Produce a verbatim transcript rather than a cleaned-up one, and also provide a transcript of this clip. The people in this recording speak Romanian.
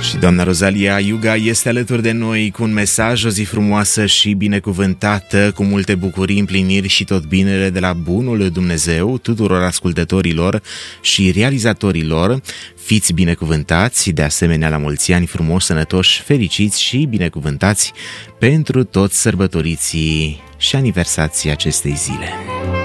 Și doamna Rozalia Iuga este alături de noi cu un mesaj, o zi frumoasă și binecuvântată, cu multe bucurii, împliniri și tot binele de la bunul Dumnezeu tuturor ascultătorilor și realizatorilor. Fiți binecuvântați, de asemenea la mulți ani, frumos, sănătoși, fericiți și binecuvântați pentru toți sărbătoriții și aniversații acestei zile.